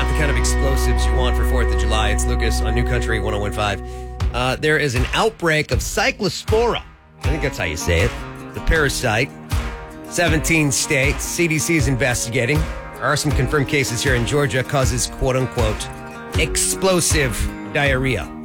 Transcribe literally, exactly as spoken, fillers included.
the kind of explosives you want for fourth of July. It's Lucas on New Country one oh one point five. Uh, there is an outbreak of cyclospora. I think that's how you say it. The parasite. seventeen states. C D C is investigating. There are some confirmed cases here in Georgia. Causes quote-unquote explosive diarrhea.